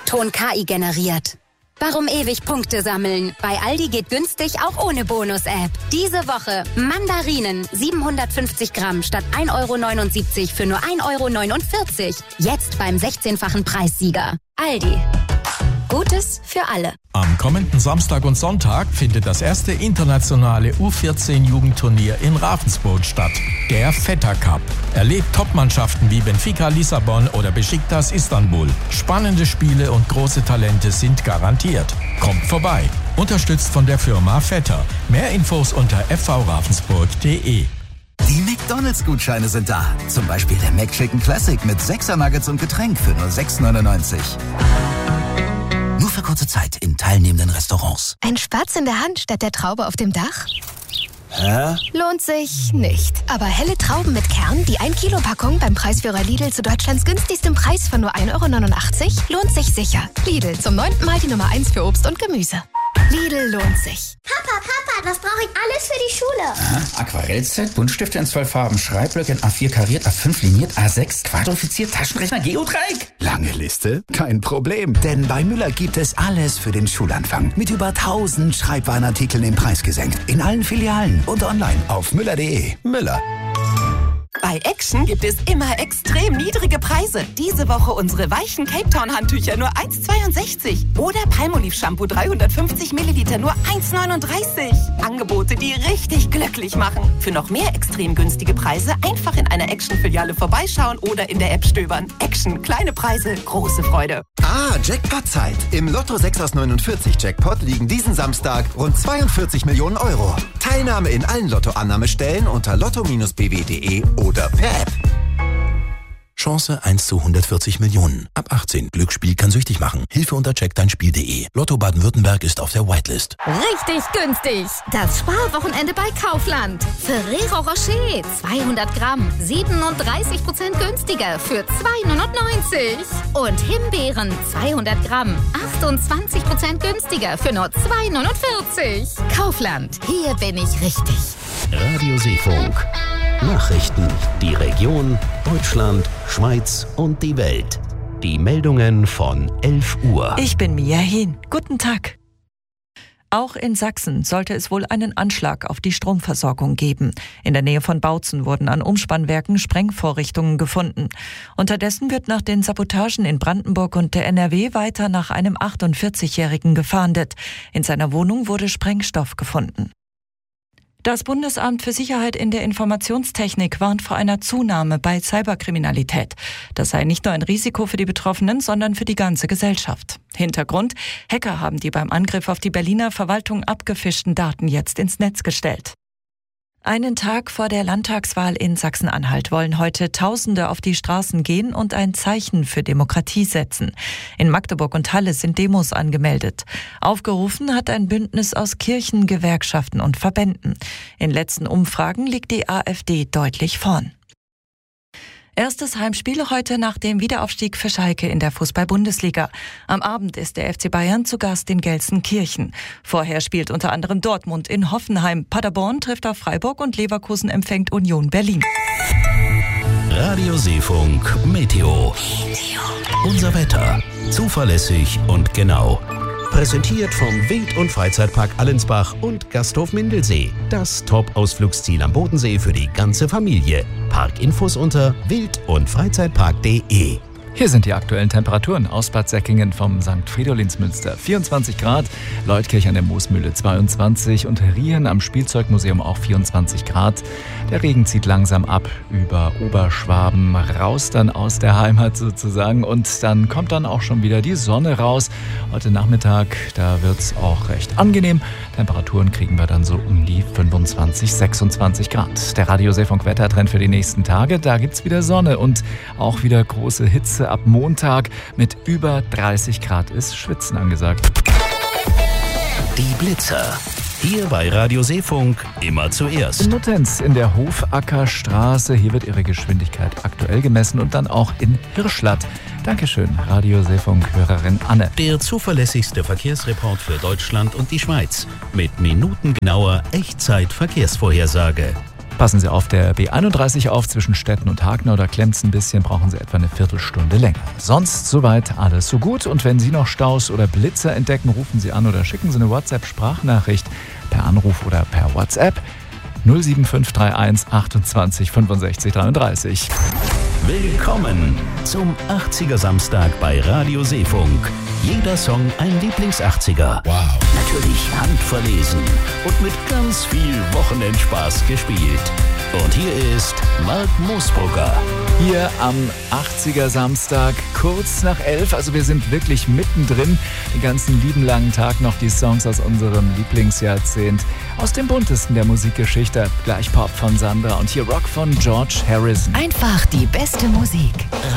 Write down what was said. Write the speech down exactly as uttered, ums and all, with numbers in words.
Ton K I generiert. Warum ewig Punkte sammeln? Bei Aldi geht günstig auch ohne Bonus-App. Diese Woche Mandarinen siebenhundertfünfzig Gramm statt ein Euro neunundsiebzig für nur ein Euro neunundvierzig. Jetzt beim sechzehnfachen Preissieger. Aldi. Gutes für alle. Am kommenden Samstag und Sonntag findet das erste internationale U vierzehn Jugendturnier in Ravensburg statt. Der Feta Cup. Erlebt Topmannschaften wie Benfica Lissabon oder Besiktas Istanbul. Spannende Spiele und große Talente sind garantiert. Kommt vorbei. Unterstützt von der Firma Feta. Mehr Infos unter f v ravensburg punkt d e. Die McDonalds-Gutscheine sind da. Zum Beispiel der McChicken Classic mit sechser Nuggets und Getränk für nur sechs neunundneunzig. Nur für kurze Zeit in teilnehmenden Restaurants. Ein Spatz in der Hand statt der Traube auf dem Dach? Hä? Lohnt sich nicht. Aber helle Trauben mit Kern, die ein Kilo Packung beim Preisführer Lidl zu Deutschlands günstigstem Preis von nur ein Euro neunundachtzig, lohnt sich sicher. Lidl, zum neunten Mal die Nummer eins für Obst und Gemüse. Lidl lohnt sich. Papa, Papa, was brauche ich alles für die Schule? Aha, Aquarellset, Buntstifte in zwölf Farben, Schreibblöcke in A vier kariert, A fünf liniert, A sechs quadrifiziert, Taschenrechner, Geodreieck. Lange Liste? Kein Problem. Denn bei Müller gibt es alles für den Schulanfang. Mit über tausend Schreibwarenartikeln im Preis gesenkt. In allen Filialen und online auf müller punkt de. Müller. Bei Action gibt es immer extrem niedrige Preise. Diese Woche unsere weichen Cape Town Handtücher nur eins Komma zweiundsechzig. Oder Palmolive Shampoo dreihundertfünfzig Milliliter nur eins Komma neununddreißig. Angebote, die richtig glücklich machen. Für noch mehr extrem günstige Preise einfach in einer Action-Filiale vorbeischauen oder in der App stöbern. Action, kleine Preise, große Freude. Ah, Jackpot-Zeit. Im Lotto sechs aus neunundvierzig Jackpot liegen diesen Samstag rund zweiundvierzig Millionen Euro. Teilnahme in allen Lottoannahmestellen unter lotto Bindestrich b w punkt de oder per App. Chance eins zu hundertvierzig Millionen. Ab achtzehn. Glücksspiel kann süchtig machen. Hilfe unter check dein spiel punkt de. Lotto Baden-Württemberg ist auf der Whitelist. Richtig günstig. Das Sparwochenende bei Kaufland. Ferrero Rocher zweihundert Gramm. siebenunddreißig Prozent günstiger für zwei neunundneunzig. Und Himbeeren zweihundert Gramm. achtundzwanzig Prozent günstiger für nur zwei neunundvierzig. Kaufland. Hier bin ich richtig. Radio Seefunk. Nachrichten. Die Region, Deutschland, Schweiz und die Welt. Die Meldungen von elf Uhr. Ich bin Mia Hien. Guten Tag. Auch in Sachsen sollte es wohl einen Anschlag auf die Stromversorgung geben. In der Nähe von Bautzen wurden an Umspannwerken Sprengvorrichtungen gefunden. Unterdessen wird nach den Sabotagen in Brandenburg und der N R W weiter nach einem achtundvierzigjährigen gefahndet. In seiner Wohnung wurde Sprengstoff gefunden. Das Bundesamt für Sicherheit in der Informationstechnik warnt vor einer Zunahme bei Cyberkriminalität. Das sei nicht nur ein Risiko für die Betroffenen, sondern für die ganze Gesellschaft. Hintergrund: Hacker haben die beim Angriff auf die Berliner Verwaltung abgefischten Daten jetzt ins Netz gestellt. Einen Tag vor der Landtagswahl in Sachsen-Anhalt wollen heute Tausende auf die Straßen gehen und ein Zeichen für Demokratie setzen. In Magdeburg und Halle sind Demos angemeldet. Aufgerufen hat ein Bündnis aus Kirchen, Gewerkschaften und Verbänden. In letzten Umfragen liegt die AfD deutlich vorn. Erstes Heimspiel heute nach dem Wiederaufstieg für Schalke in der Fußball-Bundesliga. Am Abend ist der F C Bayern zu Gast in Gelsenkirchen. Vorher spielt unter anderem Dortmund in Hoffenheim. Paderborn trifft auf Freiburg und Leverkusen empfängt Union Berlin. Radio Seefunk Meteo. Unser Wetter. Zuverlässig und genau. Präsentiert vom Wild- und Freizeitpark Allensbach und Gasthof Mindelsee. Das Top-Ausflugsziel am Bodensee für die ganze Familie. Parkinfos unter wild- und freizeitpark punkt de. Hier sind die aktuellen Temperaturen aus Bad Säckingen vom Sankt Fridolinsmünster. vierundzwanzig Grad, Leutkirch an der Moosmühle zweiundzwanzig und Rien am Spielzeugmuseum auch vierundzwanzig Grad. Der Regen zieht langsam ab über Oberschwaben, raus dann aus der Heimat sozusagen. Und dann kommt dann auch schon wieder die Sonne raus. Heute Nachmittag, da wird es auch recht angenehm. Temperaturen kriegen wir dann so um die fünfundzwanzig, sechsundzwanzig Grad. Der Radio Seefunk Wettertrend für die nächsten Tage, da gibt's wieder Sonne und auch wieder große Hitze. Ab Montag mit über dreißig Grad ist Schwitzen angesagt. Die Blitzer. Hier bei Radio Seefunk immer zuerst. In Nuttenz in der Hofackerstraße. Hier wird ihre Geschwindigkeit aktuell gemessen und dann auch in Hirschlatt. Dankeschön, Radio Seefunk-Hörerin Anne. Der zuverlässigste Verkehrsreport für Deutschland und die Schweiz. Mit minutengenauer Echtzeit-Verkehrsvorhersage. Passen Sie auf der B einunddreißig auf zwischen Stetten und Hagner oder Klemms ein bisschen, brauchen Sie etwa eine Viertelstunde länger. Sonst soweit alles so gut. Und wenn Sie noch Staus oder Blitzer entdecken, rufen Sie an oder schicken Sie eine WhatsApp-Sprachnachricht per Anruf oder per WhatsApp null sieben fünf drei eins achtundzwanzig fünfundsechzig dreiunddreißig. Willkommen zum achtziger Samstag bei Radio Seefunk. Jeder Song ein Lieblings-achtziger. Wow. Natürlich handverlesen und mit ganz viel Wochenendspaß gespielt. Und hier ist Mark Moosbrugger. Hier am achtziger Samstag, kurz nach elf. Also wir sind wirklich mittendrin. Den ganzen lieben langen Tag noch die Songs aus unserem Lieblingsjahrzehnt. Aus dem buntesten der Musikgeschichte. Gleich Pop von Sandra und hier Rock von George Harrison. Einfach die beste Musik.